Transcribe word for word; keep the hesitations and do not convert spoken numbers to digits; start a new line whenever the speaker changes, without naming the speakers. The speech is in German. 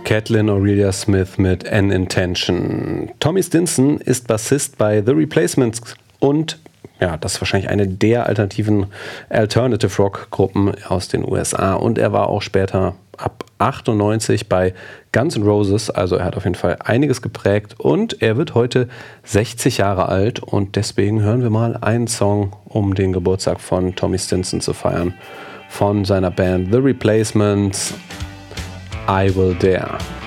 Kathleen Aurelia Smith mit An Intention. Tommy Stinson ist Bassist bei The Replacements und ja, das ist wahrscheinlich eine der alternativen Alternative Rock Gruppen aus den U S A, und er war auch später ab achtundneunzig bei Guns N' Roses, also er hat auf jeden Fall einiges geprägt und er wird heute sechzig Jahre alt, und deswegen hören wir mal einen Song, um den Geburtstag von Tommy Stinson zu feiern, von seiner Band The Replacements, I Will Dare.